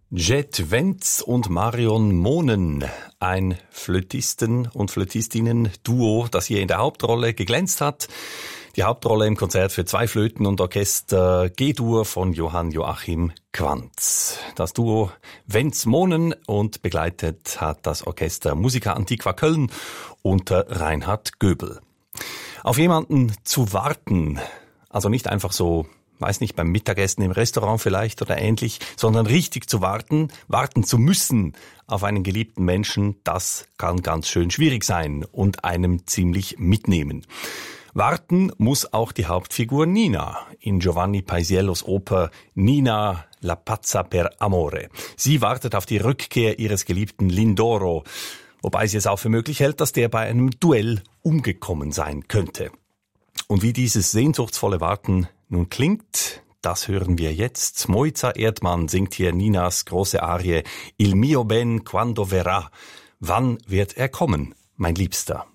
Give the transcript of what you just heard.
Jet Wentz und Marion Monen, ein Flötisten- und Flötistinnen-Duo, das hier in der Hauptrolle geglänzt hat. Die Hauptrolle im Konzert für 2 Flöten und Orchester G-Dur von Johann Joachim Quanz. Das Duo Wentz-Monen und begleitet hat das Orchester Musica Antiqua Köln unter Reinhard Göbel. Auf jemanden zu warten, also nicht einfach so, weiß nicht, beim Mittagessen im Restaurant vielleicht oder ähnlich, sondern richtig zu warten zu müssen auf einen geliebten Menschen, das kann ganz schön schwierig sein und einem ziemlich mitnehmen. Warten muss auch die Hauptfigur Nina in Giovanni Paisiellos Oper Nina la pazza per amore. Sie wartet auf die Rückkehr ihres geliebten Lindoro, wobei sie es auch für möglich hält, dass der bei einem Duell umgekommen sein könnte. Und wie dieses sehnsuchtsvolle Warten nun klingt, das hören wir jetzt. Mojca Erdmann singt hier Ninas große Arie Il mio ben quando verrà. Wann wird er kommen, mein Liebster?